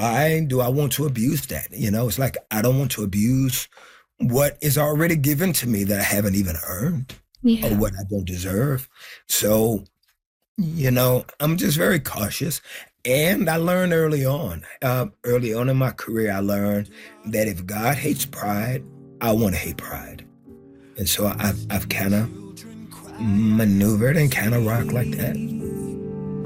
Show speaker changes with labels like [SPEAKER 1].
[SPEAKER 1] why do I want to abuse that? It's like I don't want to abuse what is already given to me that I haven't even earned or
[SPEAKER 2] Yeah.
[SPEAKER 1] what I don't deserve. So, I'm just very cautious. And I learned early on in my career, I learned that if God hates pride, I want to hate pride. And so I've kind of maneuvered and kind of rocked like that.